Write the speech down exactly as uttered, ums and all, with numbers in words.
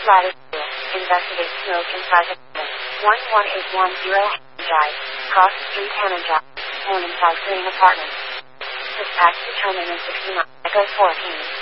Lattice two. Investigate smoke inside the building. one one eight one zero Drive. Cross Street, Hammond Drive. Morningside Green Apartments. Dispatch determinant sixty-nine. Echo fourteen.